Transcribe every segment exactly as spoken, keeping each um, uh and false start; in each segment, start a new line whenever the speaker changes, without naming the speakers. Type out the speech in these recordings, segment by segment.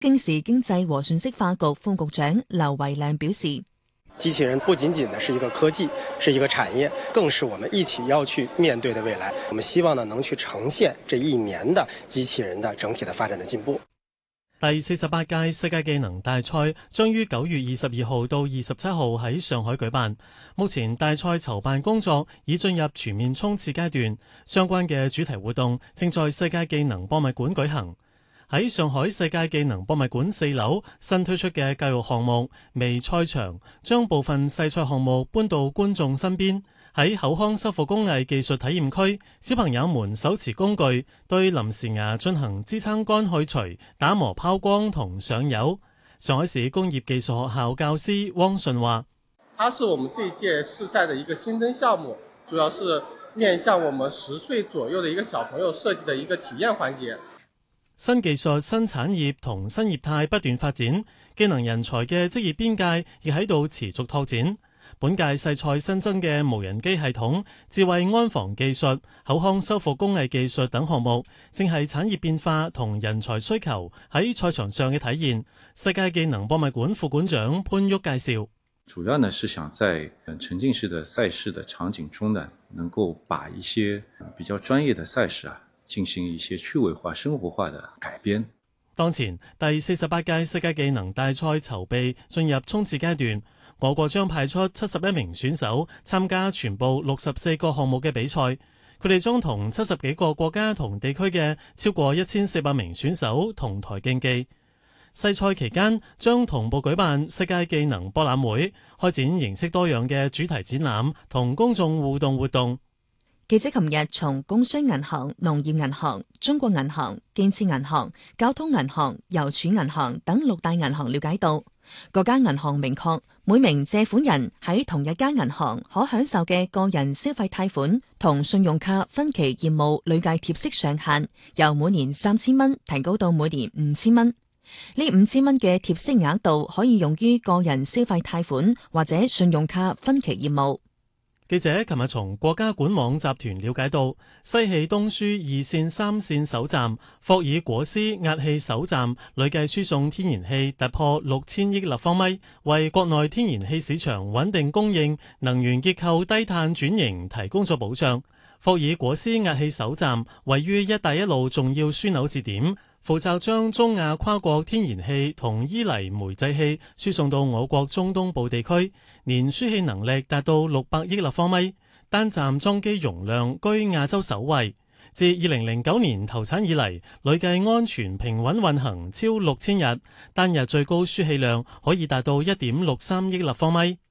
京市經濟和信息化局副局長劉維亮表示，
機器人不僅僅的是一個科技，是一個產業，更是我們一起要去面對的未來。我們希望呢能去呈現這一年的機器人的整體的發展的進步。
第四十八屆世界技能大賽將於九月二十二號到二十七號喺上海舉辦。目前大賽籌辦工作已進入全面衝刺階段，相關嘅主題活動正在世界技能博物館舉行。喺上海世界技能博物館四樓新推出嘅教育項目微賽場，將部分細賽項目搬到觀眾身邊。喺口腔修復工藝技術體驗區，小朋友們手持工具對臨時牙進行支撐桿去除、打磨拋光同上油。上海市工業技術學校教師汪順話：
它是我們這一屆試賽的一個新增項目，主要是面向我們十歲左右的一個小朋友設計的一個體驗環節。
新技術、新產業同新業態不斷發展，技能人才嘅職業邊界亦喺度持續拓展。本屆世賽新增嘅無人機系統、智慧安防技術、口腔修復工藝技術等項目，正係產業變化同人才需求喺賽場上嘅體現。世界技能博物館副館長潘旭介紹，
主要呢是想在沉浸式的賽事的場景中呢，能夠把一些比較專業的賽事啊，進行一些趣味化、生活化的改編。
當前第四十八屆世界技能大賽籌備進入衝刺階段，我國將派出七十一名選手參加全部六十四個項目嘅比賽，佢哋將同七十幾個國家同地區嘅超過一千四百名選手同台競技。世賽期間將同步舉辦世界技能博覽會，開展形式多樣嘅主題展覽同公眾互動活動。
記者琴日從工商銀行、農業銀行、中國銀行、建設銀行、交通銀行、郵儲銀行等六大銀行了解到，各家銀行明確每名借款人喺同一家銀行可享受嘅個人消費貸款同信用卡分期業務累計貼息上限由每年三千蚊提高到每年五千蚊。呢五千蚊嘅貼息額度可以用於個人消費貸款或者信用卡分期業務。
記者琴日從國家管網集團了解到，西氣東輸二線、三線首站霍爾果斯壓氣首站累計輸送天然氣突破六千億立方米，為國內天然氣市場穩定供應、能源結構低碳轉型提供咗保障。霍爾果斯壓氣首站位於一帶一路重要樞紐節點，負責將中亞跨國天然氣同伊犁煤製氣輸送到我國中東部地區，年輸氣能力達到六百億立方米，單站裝機容量居亞洲首位。自二零零九年投產以嚟，累計安全平穩運行超六千日，單日最高輸氣量可以達到一點六三億立方米。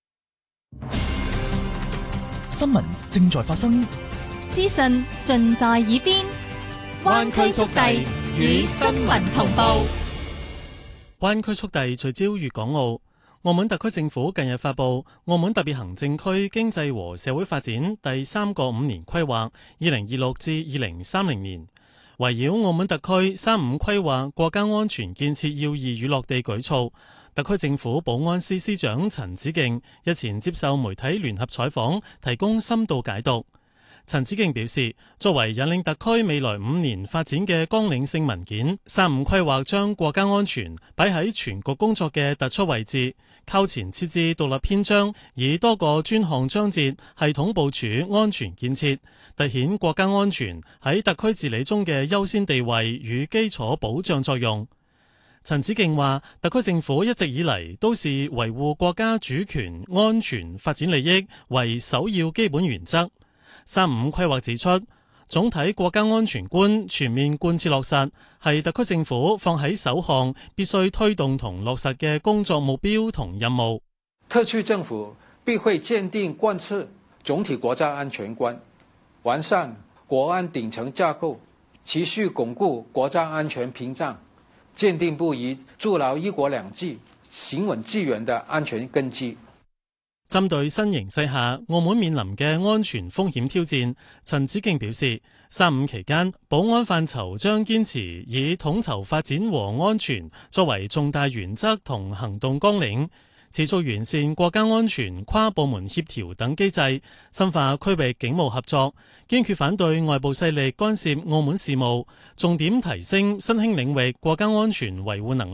新聞正在發生，
資訊盡在耳邊，灣區速遞與新聞同步。
灣區速遞聚焦粵港澳。澳門特區政府近日發布《澳門特別行政區經濟和社會發展第三個五年規劃（二零二六至二零三零年）》，圍繞澳門特區三五規劃國家安全建設要義與落地舉措。特區政府保安司司長陳子敬日前接受媒體聯合採訪，提供深度解讀。陳子敬表示，作為引領特區未來五年發展嘅綱領性文件，三五規劃將國家安全擺喺全局工作嘅突出位置，靠前設置獨立篇章，以多個專項章節系統部署安全建設，凸顯國家安全喺特區治理中嘅優先地位與基礎保障作用。陳子敬話，特區政府一直以嚟都是維護國家主權、安全、發展利益為首要基本原則。三五規劃指出，總體國家安全觀全面貫徹落實，係特區政府放喺首項必須推動同落實嘅工作目標同任務。
特區政府必會堅定貫徹總體國家安全觀，完善國安頂層架構，持續鞏固國家安全屏障，堅定不移築牢一國兩制行穩致遠的安全根基。
針對新形勢下澳門面臨嘅安全風險挑戰，陳子敬表示，三五期間保安範疇將堅持以統籌發展和安全作為重大原則同行動綱領， 持續完善國家安全跨部門協調等機制，深化區域警務合作，堅決反對外部勢力干涉澳門事務，重點提升新興領域國家安全維護能力。